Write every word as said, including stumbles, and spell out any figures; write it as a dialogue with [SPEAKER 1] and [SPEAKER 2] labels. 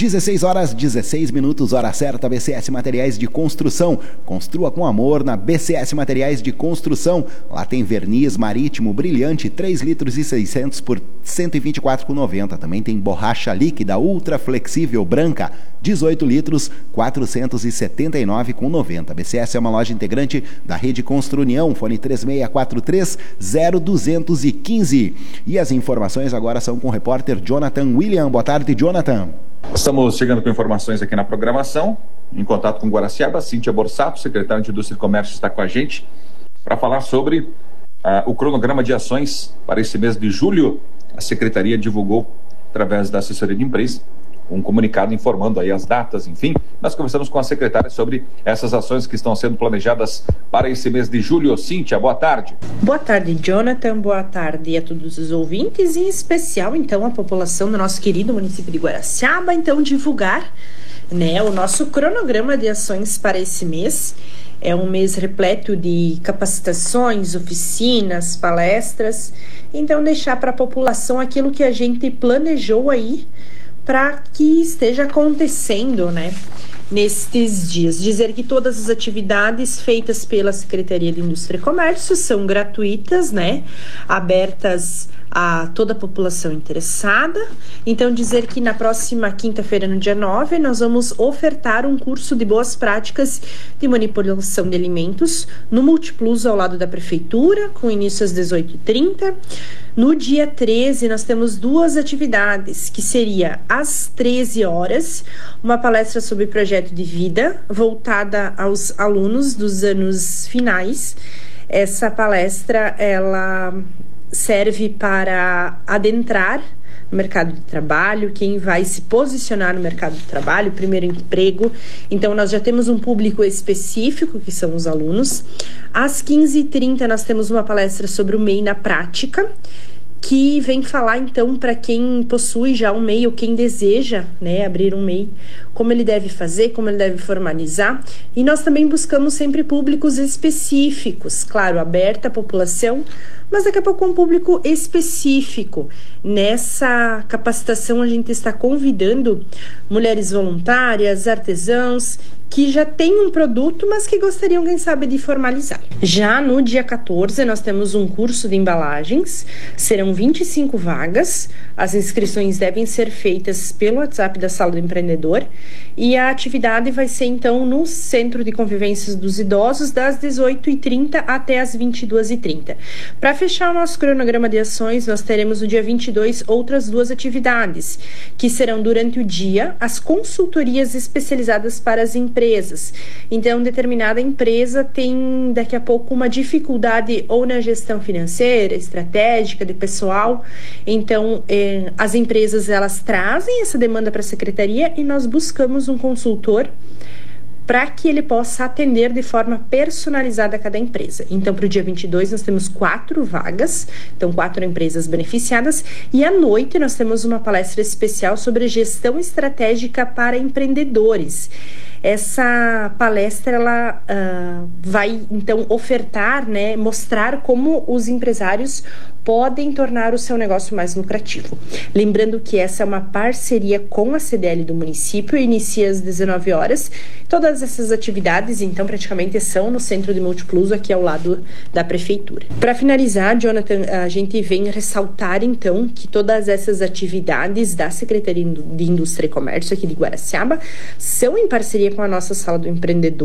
[SPEAKER 1] dezesseis horas, dezesseis minutos, hora certa, B C S Materiais de Construção. Construa com amor na B C S Materiais de Construção. Lá tem verniz marítimo brilhante, três litros e seiscentos por cento e vinte e quatro reais e noventa centavos. Também tem borracha líquida ultra flexível branca, dezoito litros, quatrocentos e setenta e nove reais e noventa centavos. B C S é uma loja integrante da Rede Construnião, fone três seis quatro três, zero dois um cinco. E as informações agora são com o repórter Jonathan William. Boa tarde, Jonathan.
[SPEAKER 2] Estamos chegando com informações aqui na programação, em contato com Guaraciaba. Cíntia Borsato, secretária de Indústria e Comércio, está com a gente para falar sobre uh, o cronograma de ações para esse mês de julho. A Secretaria divulgou, através da assessoria de imprensa, um comunicado informando aí as datas, enfim. Nós conversamos com a secretária sobre essas ações que estão sendo planejadas para esse mês de julho. Cíntia, boa tarde.
[SPEAKER 3] Boa tarde, Jonathan. Boa tarde a todos os ouvintes, em especial, então, a população do nosso querido município de Guaraciaba. Então, divulgar, né, o nosso cronograma de ações para esse mês. É um mês repleto de capacitações, oficinas, palestras. Então, deixar para a população aquilo que a gente planejou aí para que esteja acontecendo, né, nestes dias. Dizer que todas as atividades feitas pela Secretaria de Indústria e Comércio são gratuitas, né, abertas a toda a população interessada. Então, dizer que na próxima quinta-feira, no dia nove, nós vamos ofertar um curso de boas práticas de manipulação de alimentos no Multiplus, ao lado da Prefeitura, com início às dezoito e trinta. No dia treze, nós temos duas atividades, que seria às treze horas, uma palestra sobre projeto de vida, voltada aos alunos dos anos finais. Essa palestra, ela serve para adentrar no mercado de trabalho, quem vai se posicionar no mercado de trabalho, primeiro emprego. Então, nós já temos um público específico, que são os alunos. Às quinze e trinta, nós temos uma palestra sobre o M E I na prática, que vem falar, então, para quem possui já um M E I ou quem deseja, né, abrir um M E I, como ele deve fazer, como ele deve formalizar. E nós também buscamos sempre públicos específicos, claro, aberta à população, mas daqui a pouco um público específico. Nessa capacitação, a gente está convidando mulheres voluntárias, artesãos, que já têm um produto, mas que gostariam, quem sabe, de formalizar. Já no dia quatorze, nós temos um curso de embalagens, serão vinte e cinco vagas, as inscrições devem ser feitas pelo WhatsApp da Sala do Empreendedor, e a atividade vai ser, então, no Centro de Convivências dos Idosos, das dezoito e trinta até as vinte e duas e trinta. Para fechar o nosso cronograma de ações, nós teremos no dia vinte e dois outras duas atividades, que serão durante o dia as consultorias especializadas para as empresas. Empresas. Então, determinada empresa tem daqui a pouco uma dificuldade ou na gestão financeira, estratégica, de pessoal. Então, eh, as empresas, elas trazem essa demanda para a secretaria e nós buscamos um consultor para que ele possa atender de forma personalizada a cada empresa. Então, para o dia vinte e dois, nós temos quatro vagas, então quatro empresas beneficiadas, e à noite nós temos uma palestra especial sobre gestão estratégica para empreendedores. Essa palestra, ela uh, vai, então, ofertar, né, mostrar como os empresários podem tornar o seu negócio mais lucrativo. Lembrando que essa é uma parceria com a C D L do município, inicia às dezenove horas. Todas essas atividades, então, praticamente são no Centro de Multiplus, aqui ao lado da Prefeitura. Para finalizar, Jonathan, a gente vem ressaltar, então, que todas essas atividades da Secretaria de Indústria e Comércio aqui de Guaraciaba são em parceria com a nossa Sala do Empreendedor.